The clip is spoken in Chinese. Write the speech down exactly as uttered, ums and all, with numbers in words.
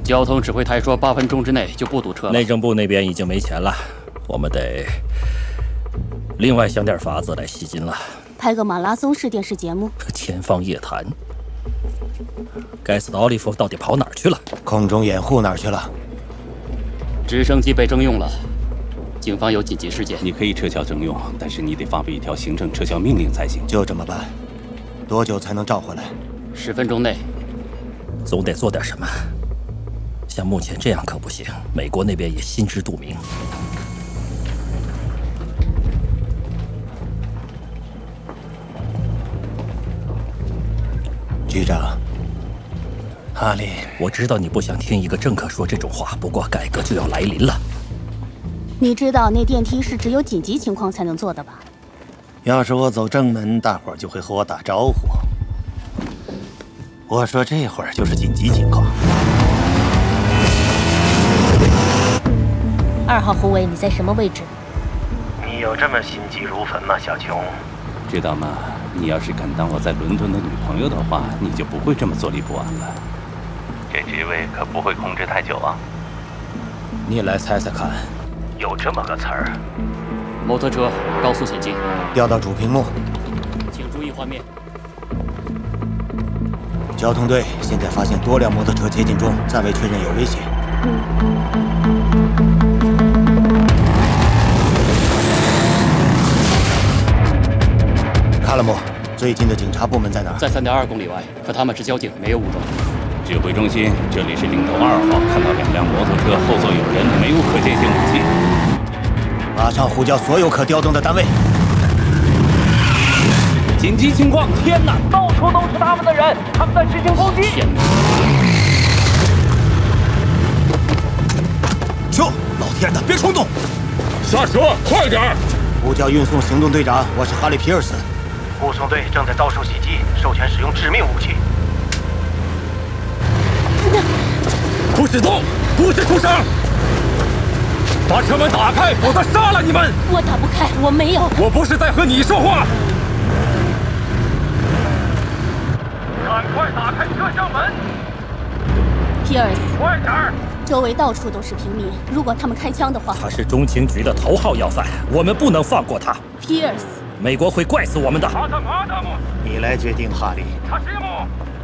交通指挥台说八分钟之内就不堵车了。 内政部那边已经没钱了，我们得另外想点法子来吸金了。 拍个马拉松式电视节目， 天方夜谭。该死的奥利弗到底跑哪儿去了？ 空中掩护哪儿去了？ 直升机被征用了，警方有紧急事件。 你可以撤销征用，但是你得发布一条行政撤销命令才行。 就这么办？多久才能召回来？ 十分钟内。 总得做点什么。像目前这样可不行，美国那边也心知肚明。 局长，哈利， 我知道你不想听一个政客说这种话，不过改革就要来临了。 你知道那电梯是只有紧急情况才能坐的吧？ 要是我走正门，大伙儿就会和我打招呼。我说这会儿就是紧急情况。 二号护卫，你在什么位置？ 你有这么心急如焚吗，小琼？ 知道吗？你要是敢当我在伦敦的女朋友的话，你就不会这么坐立不安了。 这职位可不会空置太久啊。 你来猜猜看， 有这么个词儿？ 摩托车高速前进， 调到主屏幕， 请注意画面。 交通队现在发现多辆摩托车接近中，暂未确认有危险。卡拉姆，最近的警察部门在哪儿？ 在三点二公里外，可他们是交警，没有武装。 指挥中心，这里是领头二号，看到两辆摩托车后座有人，没有可见性武器。 马上呼叫所有可调动的单位。 紧急情况！天哪， 到处都是他们的人，他们在实行攻击。 天哪！ 咻！老天的，别冲动！ 刹车，快点！ 呼叫运送行动队长，我是哈利·皮尔斯。护送队正在遭受袭击，授权使用致命武器。 不许动，不许出声！把车门打开，否则杀了你们！ 我打不开，我没有。 我不是在和你说话。赶快打开车厢门！ 皮尔斯， 快点儿！ 周围到处都是平民，如果他们开枪的话， 他是中情局的头号要犯，我们不能放过他。 皮尔斯， 美国会怪死我们的。 阿达姆，阿达姆， 你来决定，哈利。 查西姆。